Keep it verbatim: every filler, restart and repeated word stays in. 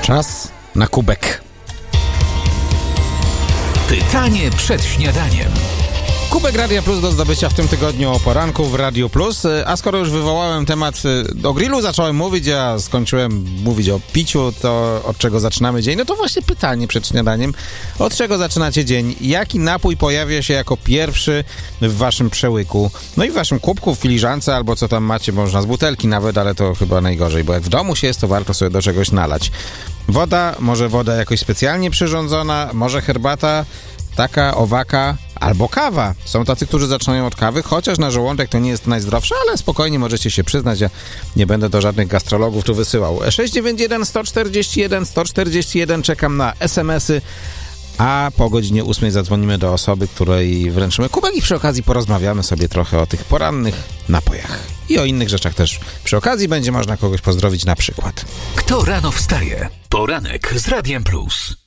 Czas na kubek. Pytanie przed śniadaniem. Kubek Radia Plus do zdobycia w tym tygodniu o poranku w Radiu Plus. A skoro już wywołałem temat o grillu, zacząłem mówić, a skończyłem mówić o piciu, to od czego zaczynamy dzień? No to właśnie pytanie przed śniadaniem. Od czego zaczynacie dzień? Jaki napój pojawia się jako pierwszy w waszym przełyku? No i w waszym kubku, w filiżance, albo co tam macie, można z butelki nawet, ale to chyba najgorzej, bo jak w domu się jest, to warto sobie do czegoś nalać. Woda, może woda jakoś specjalnie przyrządzona, może herbata, taka, owaka, albo kawa. Są tacy, którzy zaczynają od kawy, chociaż na żołądek to nie jest najzdrowsze, ale spokojnie możecie się przyznać, ja nie będę do żadnych gastrologów tu wysyłał. sześć dziewięć jeden, sto czterdzieści jeden, sto czterdzieści jeden, czekam na es em esy, a po godzinie ósmej zadzwonimy do osoby, której wręczymy kubek i przy okazji porozmawiamy sobie trochę o tych porannych napojach. I o innych rzeczach też. Przy okazji będzie można kogoś pozdrowić na przykład. Kto rano wstaje? Poranek z Radiem Plus.